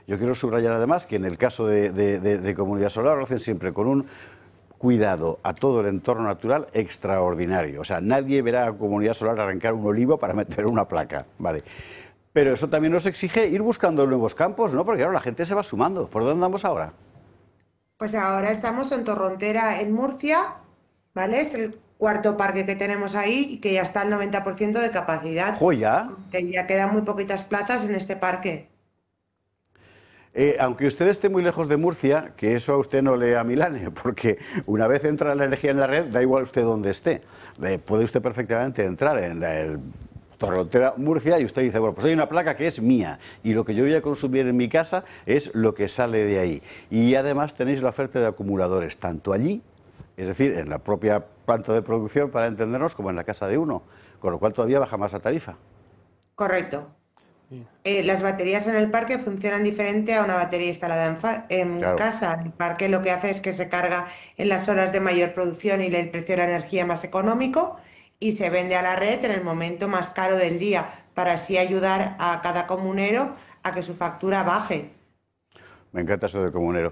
yo quiero subrayar además que en el caso de Comunidad Solar lo hacen siempre con un cuidado a todo el entorno natural extraordinario. O sea, nadie verá a Comunidad Solar arrancar un olivo para meter una placa, ¿vale? Pero eso también nos exige ir buscando nuevos campos, ¿no? Porque claro, la gente se va sumando. ¿Por dónde andamos ahora? Pues ahora estamos en Torrontera, en Murcia, ¿vale? Es el cuarto parque que tenemos ahí y que ya está al 90% de capacidad. ¡Joya! Que ya quedan muy poquitas plazas en este parque. Aunque usted esté muy lejos de Murcia, que eso a usted no le amilane, porque una vez entra la energía en la red, da igual usted donde esté. Puede usted perfectamente entrar en el Torrontera, Murcia, y usted dice, bueno, pues hay una placa que es mía, y lo que yo voy a consumir en mi casa es lo que sale de ahí. Y además tenéis la oferta de acumuladores, tanto allí, es decir, en la propia planta de producción, para entendernos, como en la casa de uno, con lo cual todavía baja más la tarifa. Correcto. Las baterías en el parque funcionan diferente a una batería instalada en Claro. casa. El parque lo que hace es que se carga en las horas de mayor producción y el precio de la energía más económico y se vende a la red en el momento más caro del día para así ayudar a cada comunero a que su factura baje. Me encanta eso de comunero.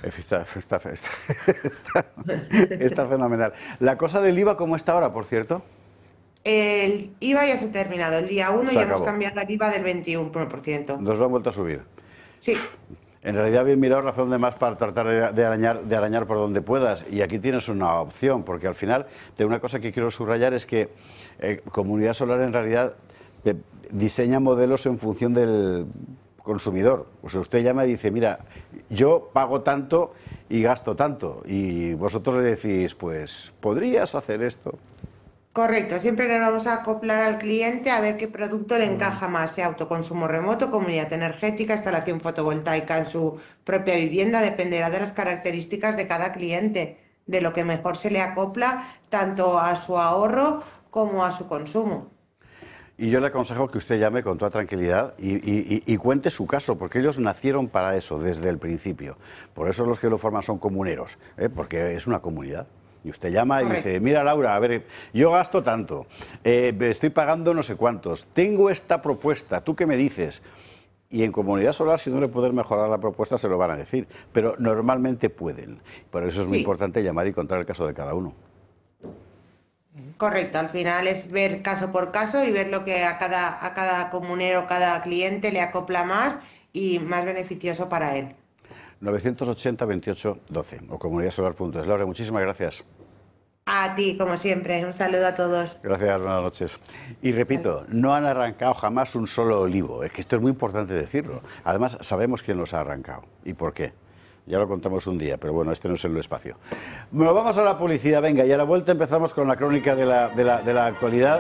Está fenomenal. La cosa del IVA, ¿cómo está ahora, por cierto? El IVA ya se ha terminado. El día 1 Se ya hemos acabó. cambiado el IVA del 21%. Nos lo han vuelto a subir. Sí, En realidad, bien mirado, razón de más para tratar de arañar por donde puedas. Y aquí tienes una opción, porque al final, de una cosa que quiero subrayar es que Comunidad Solar en realidad diseña modelos en función del consumidor. O sea, usted llama y dice, mira, yo pago tanto y gasto tanto. Y vosotros le decís, pues, ¿podrías hacer esto? correcto. Siempre le vamos a acoplar al cliente a ver qué producto le encaja más, sea autoconsumo remoto, comunidad energética, instalación fotovoltaica en su propia vivienda, dependerá de las características de cada cliente, de lo que mejor se le acopla tanto a su ahorro como a su consumo. Y yo le aconsejo que usted llame con toda tranquilidad y cuente su caso, porque ellos nacieron para eso desde el principio. Por eso los que lo forman son comuneros, porque es una comunidad. Y usted llama y Correcto. dice, mira Laura, a ver, yo gasto tanto, estoy pagando no sé cuántos, tengo esta propuesta, ¿tú qué me dices? Y en Comunidad Solar, si no le pueden mejorar la propuesta, se lo van a decir, pero normalmente pueden. Por eso es muy Sí, importante llamar y contar el caso de cada uno. correcto. Al final es ver caso por caso y ver lo que a cada comunero, cada cliente le acopla más y más beneficioso para él. 980 28 12 o comunidadsolar.es. Laura, muchísimas gracias. A ti, como siempre, un saludo a todos. Gracias, buenas noches. Y repito, no han arrancado jamás un solo olivo. Es que esto es muy importante decirlo. Además, sabemos quién los ha arrancado y por qué. Ya lo contamos un día, pero bueno, este no es el espacio. Bueno, vamos a la publicidad, venga, y a la vuelta empezamos con la crónica de la actualidad,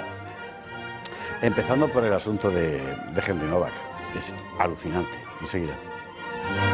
empezando por el asunto de Henry Novak. Es alucinante. Enseguida.